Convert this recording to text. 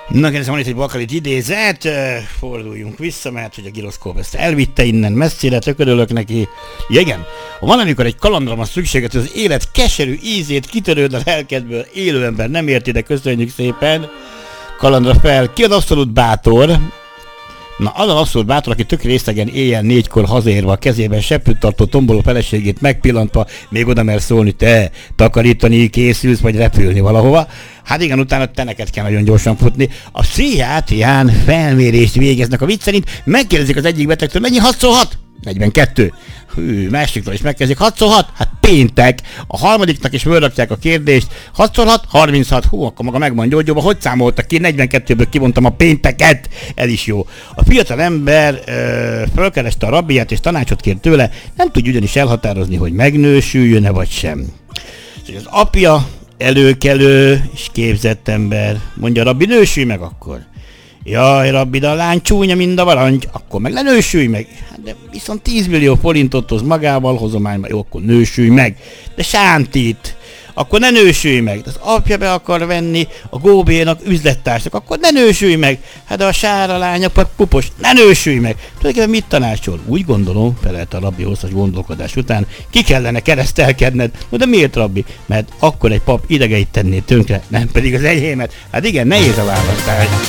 Na, kérdezem, van itt egy Bakalit idézet, forduljunk vissza, mert hogy a giroszkóp ezt elvitte innen messzire, tök örülök neki. Ja, igen, van, amikor egy kalandra van szükséget, hogy az élet keserű ízét kitörőd a lelkedből, élő ember nem érti, de köszönjük szépen. Kalandra fel, ki az abszolút bátor? Na, az az abszolút bátor, aki tök részegen éjjel 4-kor hazaérve a kezében seprűt tartó tomboló feleségét megpillantva, még oda mer szólni, te takarítani készülsz, vagy repülni valahova. Hát igen, utána te neked kell nagyon gyorsan futni. A pszichiátrián felmérést végeznek a vicc szerint, megkérdezik az egyik betegtől, mennyi 6x6? 42. Másiktól is megkezdik, 6x6? Hát péntek. A harmadiknak is fölrakják a kérdést, 6x6? 36. Akkor maga meg van gyógyulva, hogy számoltak ki? 42-ből kivontam a pénteket. Ez is jó. A fiatal ember fölkereste a rabbiját és tanácsot kért tőle, nem tudja ugyanis elhatározni, hogy megnősüljön-e vagy sem. Az apja előkelő és képzett ember. Mondja, rabbi, nősülj meg akkor. Jaj, rabbi, de a lány csúnya, mind a varangy, akkor meg nősülj meg. Hát de viszont 10 millió forintot hoz magával, hozományba, jó, akkor nősülj meg. De sántit, akkor ne nősülj meg. De az apja be akar venni a góbénak üzlettársnak, akkor ne nősülj meg. Hát de a sára lánya pupos, ne nősülj meg. Tulajdonképpen mit tanácsol? Úgy gondolom, felelte a rabbi hosszas gondolkodás után, ki kellene keresztelkedned. No, de miért, rabbi? Mert akkor egy pap idegeit tenné tönkre, nem pedig az enyémet. Hát igen, nehéz a választás.